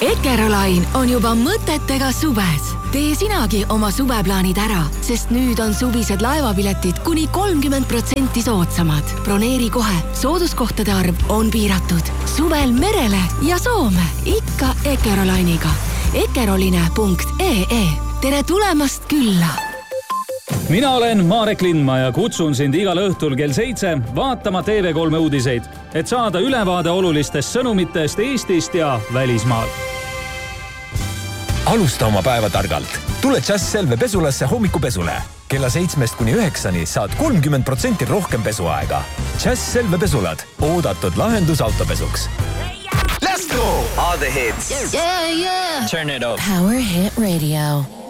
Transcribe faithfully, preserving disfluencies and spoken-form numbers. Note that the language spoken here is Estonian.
Ekerolain on juba mõtetega suves. Tee sinagi oma suveplaanid ära, sest nüüd on suvised laevapiletid kuni kolmkümmend protsenti soodsamad. Broneeri kohe, sooduskohtade arv on piiratud. Suvel merele ja Soome, ikka Ekerolainiga. ekeroline punkt ee. Tere tulemast külla! Mina olen Marek Lindma ja kutsun sind igal õhtul kell seitse vaatama T V kolm uudiseid, et saada ülevaade olulistest sõnumitest Eestist ja välismaal. Alusta oma päeva targalt. Tule Just Selve pesulasse hommikupesule. Kella seitsmest kuni üheksani saad kolmkümmend protsenti rohkem pesuaega. Just Selve pesulad. Oodatud lahendus autopesuks. Let's go! All the hits. Yeah, yeah. Turn it up. Power Hit Radio.